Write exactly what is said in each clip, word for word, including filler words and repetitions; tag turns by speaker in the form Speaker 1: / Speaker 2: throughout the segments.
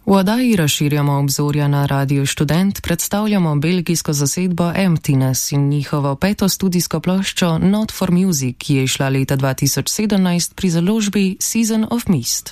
Speaker 1: V oddaji razširjamo obzorja na Radiu Študent, predstavljamo belgijsko zasedbo Emptiness in njihovo peto studijsko ploščo Not for Music, ki je išla leta dva tisoč sedemnajst pri založbi Season of Mist.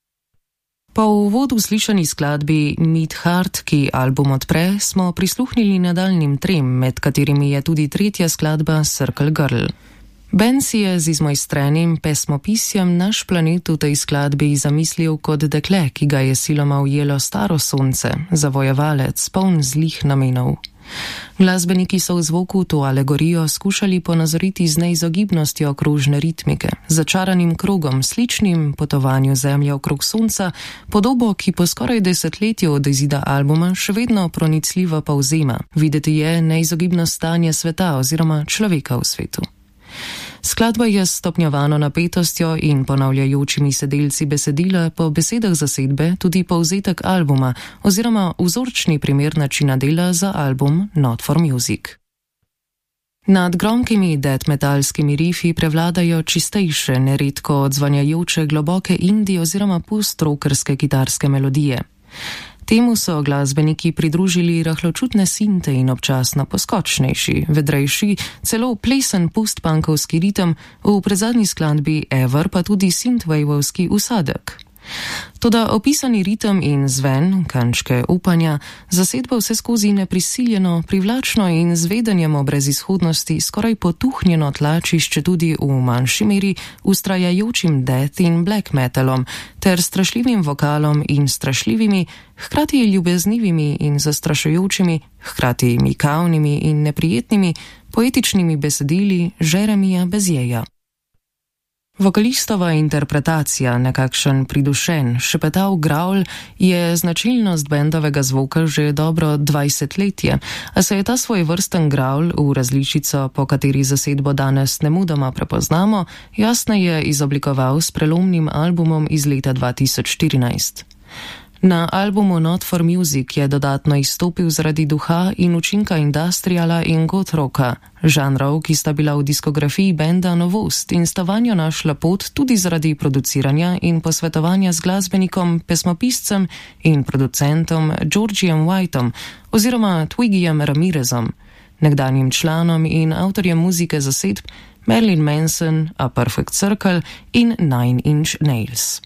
Speaker 1: Po uvodu slišani skladbi Meet Heart, ki album odpre, smo prisluhnili nadaljnim trem, med katerimi je tudi tretja skladba Circle Girl. Ben si je z izmojstrenim pesmopisjem naš planet v tej skladbi zamislil kot dekle, ki ga je siloma ujelo staro sonce, zavojevalec, poln zlih namenov. Glasbeniki so v zvoku to alegorijo skušali ponazoriti z neizogibnostjo krožne ritmike, začaranim krogom, sličnim potovanju zemlje okrog sonca, podobo, ki po skoraj desetletju od izida albuma še vedno pronicljivo povzema. Videti je neizogibnost stanja sveta oziroma človeka v svetu. Skladba je s stopnjevano napetostjo in ponavljajočimi se delci besedila po besedah zasedbe tudi povzetek albuma oziroma vzorčni primer načina dela za album Not for Music. Nad gromkimi death metalskimi rifi prevladajo čistejše, neredko odzvanjajoče globoke indie oziroma post-rockerske kitarske melodije. Temu so glasbeniki pridružili rahločutne sinte in občasno poskočnejši, vedrejši, celo plesen post-punkovski ritem, v predzadnji skladbi Ever pa tudi synthwaveovski usadek. Toda opisani ritem in zven, kančke upanja, zasedba vse skozi neprisiljeno, privlačno in z vedenjem o brezizhodnosti skoraj potuhnjeno tlačišče tudi v manjši meri ustrajajočim death in black metalom ter strašljivim vokalom in strašljivimi, hkrati ljubeznivimi in zastrašujočimi, hkrati mikavnimi in neprijetnimi, poetičnimi besedili Jeremija Bezjeja. Vokalistova interpretacija, nekakšen pridušen, šepetav grawl, je značilnost bendovega zvoka že dobro dvajsetletje, a se je ta svojevrsten grawl v različico, po kateri zasedbo danes nemudoma prepoznamo, jasneje izoblikoval s prelomnim albumom iz leta dva tisoč štirinajst. Na albumu Not for Music je dodatno izstopil zaradi duha in učinka industriala in goth rocka, žanrov, ki sta bila v diskografiji benda novost in sta vanjo našla pot tudi zaradi produciranja in posvetovanja z glasbenikom, pesmopiscem in producentom Georgijem Whiteom oziroma Twiggyjem Ramirezom, nekdanjim članom in avtorjem muzike zasedb Marilyn Manson, A Perfect Circle in Nine Inch Nails.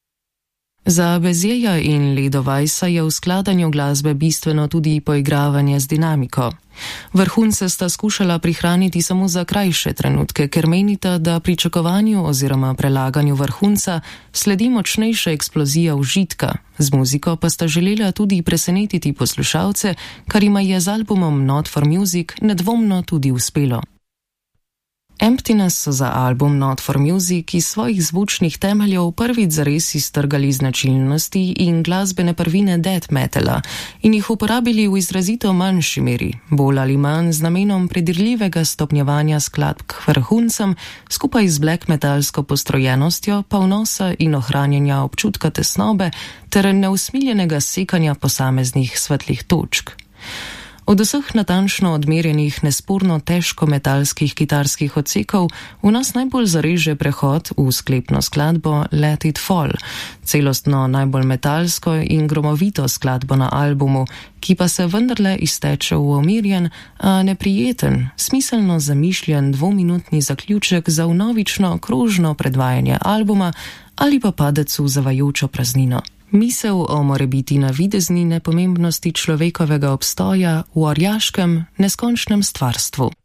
Speaker 1: Za Bezjeja in Ledovajsa je v skladanju glasbe bistveno tudi poigravanje z dinamiko. Vrhunce sta skušala prihraniti samo za krajše trenutke, ker menita, da pričakovanju oziroma prelaganju vrhunca sledi močnejša eksplozija užitka, z muziko pa sta želela tudi presenetiti poslušalce, kar jima je z albumom Not for Music nedvomno tudi uspelo. Emptiness so za album Not for Music iz svojih zvučnih temeljev prvič zares iztrgali značilnosti in glasbene prvine death metala in jih uporabili v izrazito manjši meri, bolj ali manj z namenom predirljivega stopnjevanja skladb k vrhuncem, skupaj z black metalsko postrojenostjo pa vnosa in ohranjanja občutka tesnobe ter neusmiljenega sekanja posameznih svetlih točk. Od vseh natančno odmerjenih, nesporno težko metalskih kitarskih odsekov v nas najbolj zareže prehod v sklepno skladbo Let It Fall, celostno najbolj metalsko in gromovito skladbo na albumu, ki pa se vendarle izteče v umirjen, a neprijeten, smiselno zamišljen dvominutni zaključek za vnovično krožno predvajanje albuma ali pa padec v zavajočo praznino. Misel o morebiti navidezni nepomembnosti človekovega obstoja v orjaškem, neskončnem stvarstvu.